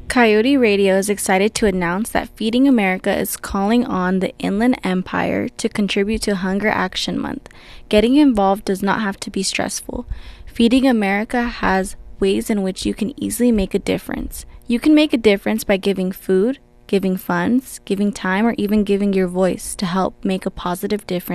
Coyote Radio is excited to announce that Feeding America is calling on the Inland Empire to contribute to Hunger Action Month. Getting involved does not have to be stressful. Feeding America has ways in which you can easily make a difference. You can make a difference by giving food, giving funds, giving time, or even giving your voice to help make a positive difference